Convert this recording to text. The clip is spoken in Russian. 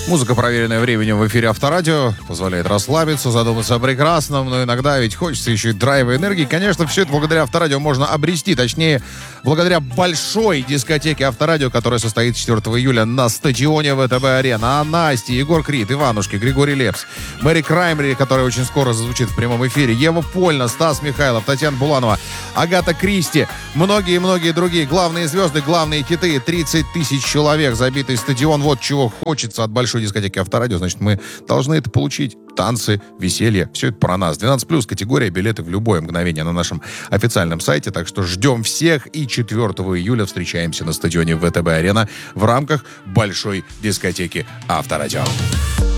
Музыка, проверенная временем в эфире Авторадио, позволяет расслабиться, задуматься о прекрасном, но иногда ведь хочется еще и драйва и энергии. Конечно, все это благодаря Авторадио можно обрести, точнее, благодаря большой дискотеке Авторадио, которая состоится 4 июля на стадионе ВТБ-арена. А Настя, Егор Крид, Иванушки, Григорий Лепс, Мэри Краймери, которая очень скоро зазвучит в прямом эфире, Ева Польна, Стас Михайлов, Татьяна Буланова, Агата Кристи, многие-многие другие главные звезды, главные хиты, 30 тысяч человек, забитый стадион. Вот чего хочется от большой дискотеки Авторадио, значит, мы должны это получить. Танцы, веселье, все это про нас. 12+, категория, билеты в любое мгновение на нашем официальном сайте. Так что ждем всех и 4 июля встречаемся на стадионе ВТБ-арена в рамках большой дискотеки Авторадио.